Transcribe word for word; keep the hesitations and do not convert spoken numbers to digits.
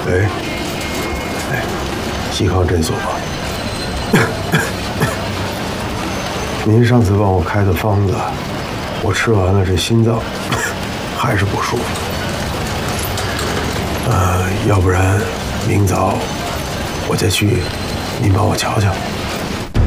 喂，哎，西康诊所。您上次帮我开的方子，我吃完了，这心脏还是不舒服。呃，要不然明早我再去，您帮我瞧瞧。